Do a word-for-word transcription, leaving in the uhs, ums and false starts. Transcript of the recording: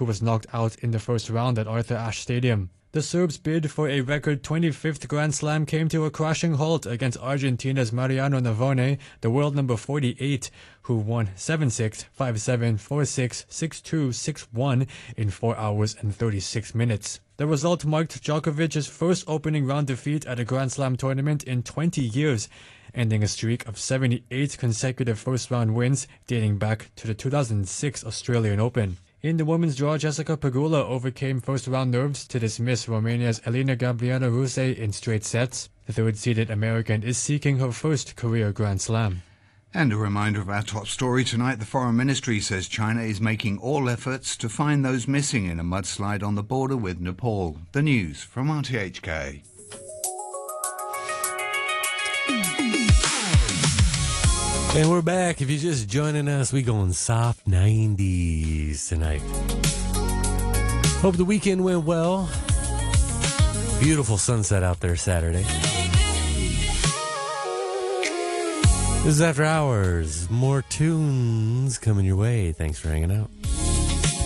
who was knocked out in the first round at Arthur Ashe Stadium. The Serbs' bid for a record twenty-fifth Grand Slam came to a crashing halt against Argentina's Mariano Navone, the world number forty-eight, who won seven six, five seven, four six, six two, six one in four hours and thirty-six minutes. The result marked Djokovic's first opening round defeat at a Grand Slam tournament in twenty years, ending a streak of seventy-eight consecutive first-round wins dating back to the two thousand six Australian Open. In the women's draw, Jessica Pegula overcame first-round nerves to dismiss Romania's Elena Gabriela Ruse in straight sets. The third-seeded American is seeking her first career Grand Slam. And a reminder of our top story tonight. The Foreign Ministry says China is making all efforts to find those missing in a mudslide on the border with Nepal. The news from R T H K. And we're back. If you're just joining us, we going soft nineties tonight. Hope the weekend went well. Beautiful sunset out there Saturday. This is After Hours. More tunes coming your way. Thanks for hanging out.